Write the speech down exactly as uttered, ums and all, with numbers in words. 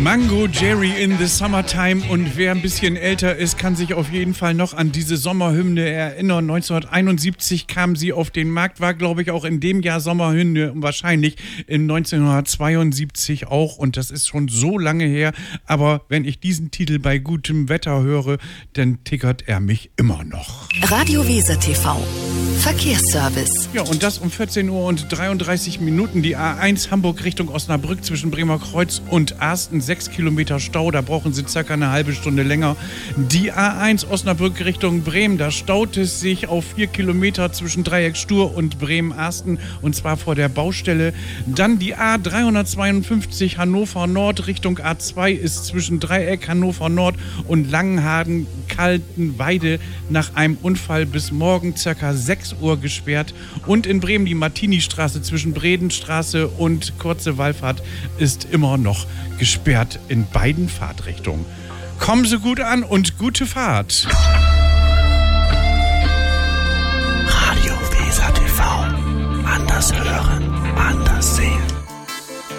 Mango Jerry in the Summertime, und wer ein bisschen älter ist, kann sich auf jeden Fall noch an diese Sommerhymne erinnern. neunzehnhunderteinundsiebzig kam sie auf den Markt, war glaube ich auch in dem Jahr Sommerhymne, wahrscheinlich in neunzehnhundertzweiundsiebzig auch, und das ist schon so lange her, aber wenn ich diesen Titel bei gutem Wetter höre, dann tickert er mich immer noch. Radio Weser T V Verkehrsservice. Ja, und das um vierzehn Uhr und dreiunddreißig Minuten. Die A eins Hamburg Richtung Osnabrück zwischen Bremer Kreuz und Arsten, sechs Kilometer Stau, da brauchen Sie circa eine halbe Stunde länger. Die A eins Osnabrück Richtung Bremen, da staut es sich auf vier Kilometer zwischen Dreieck Stur und Bremen-Arsten, und zwar vor der Baustelle. Dann die A dreihundertzweiundfünfzig Hannover Nord Richtung A zwei ist zwischen Dreieck Hannover Nord und Langenhagen-Kaltenweide nach einem Unfall bis morgen circa sechs Uhr gesperrt. Und in Bremen die Martini-Straße zwischen Bredenstraße und Kurze Wallfahrt ist immer noch gesperrt in beiden Fahrtrichtungen. Kommen Sie gut an und gute Fahrt.